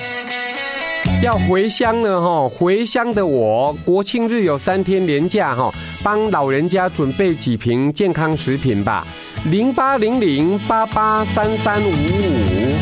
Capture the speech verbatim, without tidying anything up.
要回乡了哈，回乡的我，国庆日有三天连假哈，帮老人家准备几瓶健康食品吧。零八零零八八三三五五。